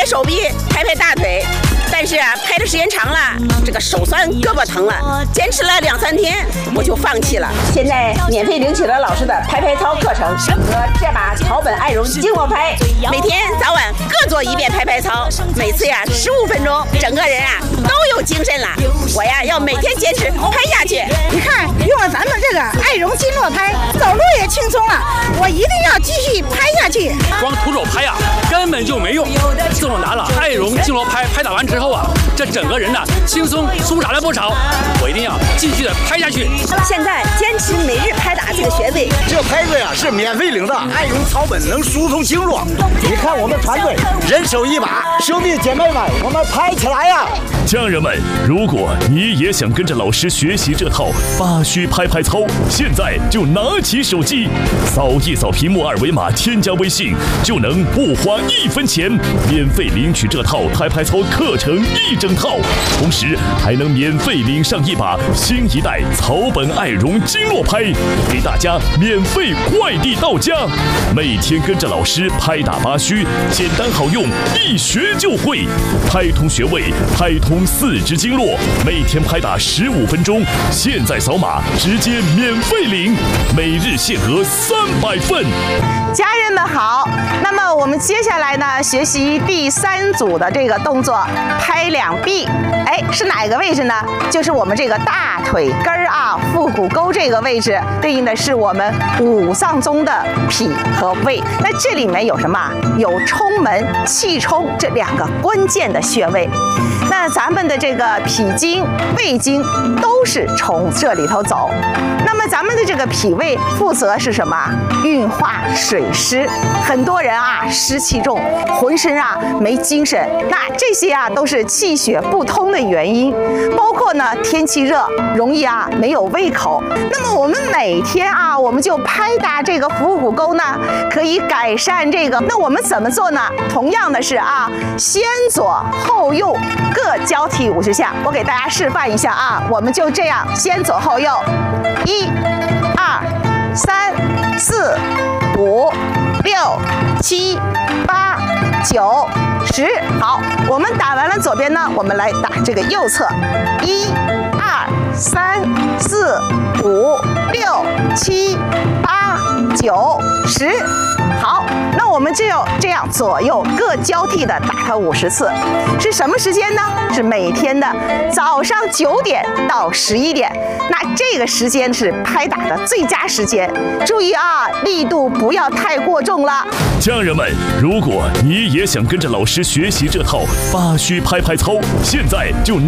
手臂，拍拍大腿。但是拍的时间长了，这个手酸胳膊疼了，坚持了2-3天，我就放弃了。现在免费领取了老师的拍拍操课程和这把草本爱绒经络拍，每天早晚各做1遍拍拍操，每次15分钟，整个人都有精神了。我要每天坚持拍下去。 你看，用了咱们这个爱绒经络拍，走路也轻松了。我一定要继续拍下去。 光徒手拍根本就没用。自我拿了爱绒经络拍打完之后这整个人轻松舒展了不少。我一定要继续的拍下去。 现在坚持每日拍打这个穴位， 这拍子是免费领的，爱绒草本能疏通经络。你看我们团队人手一把，兄弟姐妹们，我们拍起来呀！ 家人们，如果你也想跟着老师学习这套8虚拍拍操，现在就拿起手机，扫一扫屏幕2维码，添加微信，就能不花1分钱，免费领取这套拍拍操课程1整套，同时还能免费领上一把新一代草本爱绒经络拍，给大家免费快递到家。每天跟着老师拍打8虚，简单好用，一学就会，拍通穴位，拍通4肢经络，每天拍打15分钟，现在扫码直接免费领，每日限额300份。 家人们好，那么我们接下来呢，学习第3组的这个动作，拍两臂。是哪个位置呢？就是我们这个大腿根儿腹股沟这个位置，对应的是我们5脏中的脾和胃。那这里面有什么？有冲门、气冲这2个关键的穴位。那咱们的这个脾经、胃经都是从这里头走。那么咱们的这个脾胃负责是什么？运化水湿。很多人湿气重，浑身没精神，那这些都是气血不通的原因。包括呢天气热，容易没有胃口。那么我们每天我们就拍打这个腹股沟呢，可以改善这个。那我们怎么做呢？同样的是先左后右各交替50下。我给大家示范一下我们就这样先左后右，1、2、3、4、5、6、7、8、9、10。好，我们打完了左边呢，我们来打这个右侧，1、2、3、4、5、6、7、8、9、10。好，那我们就这样左右各交替的打它50次，是什么时间呢？是每天的早上9点到11点，那这个时间是拍打的最佳时间。注意力度不要太过重了。 家人们，如果你也想跟着老师学习这套8虚拍拍操，现在就